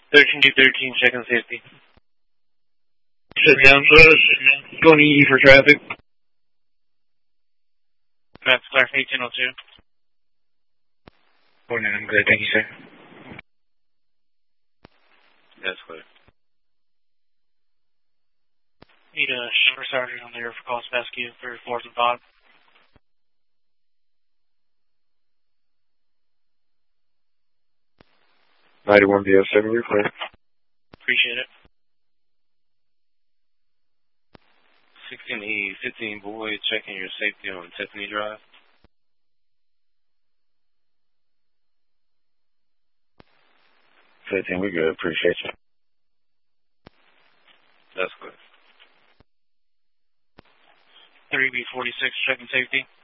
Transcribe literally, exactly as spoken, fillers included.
thirteen to thirteen, checking safety. Sit down, close. Going E for traffic. That's clear, eighteen oh two. Morning, I'm good, thank you, sir. That's clear. Need a shipper sergeant on there for calls rescue for fourth and five. ninety-one B O seven, you're clear. Appreciate it. sixteen E, fifteen boy, checking your safety on Tiffany Drive. fifteen, we good, appreciate you. That's good. three B forty-six, checking safety.